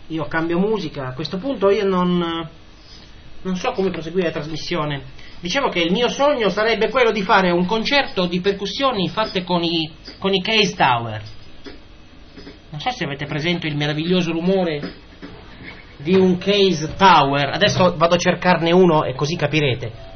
io cambio musica. A questo punto io non so come proseguire la trasmissione. Dicevo che il mio sogno sarebbe quello di fare un concerto di percussioni fatte con i Case Tower. Non so se avete presente il meraviglioso rumore di un Case Tower. Adesso vado a cercarne uno e così capirete.